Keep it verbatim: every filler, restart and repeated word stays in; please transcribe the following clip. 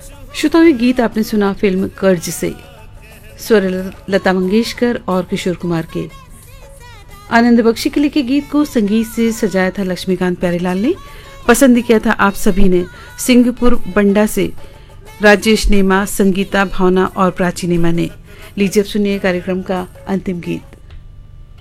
श्रोताओं, ये गीत आपने सुना फिल्म कर्ज से। स्वर लता मंगेशकर और किशोर कुमार के। आनंद बख्शी के लिखे गीत को संगीत से सजाया था लक्ष्मीकांत प्यारेलाल ने। पसंद किया था आप सभी ने। सिंहपुर बंडा से राजेश नेमा, संगीता, भावना और प्राची नेमा ने। लीजिए अब सुनिए कार्यक्रम का अंतिम गीत।